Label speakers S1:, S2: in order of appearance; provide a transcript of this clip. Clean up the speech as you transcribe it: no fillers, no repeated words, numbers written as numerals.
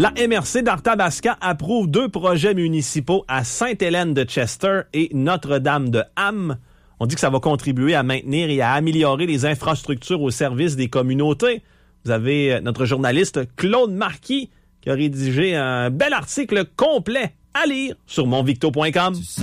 S1: La MRC d'Arthabasca approuve 2 projets municipaux à Sainte-Hélène-de-Chester et Notre-Dame-de-Ham. On dit que ça va contribuer à maintenir et à améliorer les infrastructures au service des communautés. Vous avez notre journaliste Claude Marquis qui a rédigé un bel article complet à lire sur monvicto.com.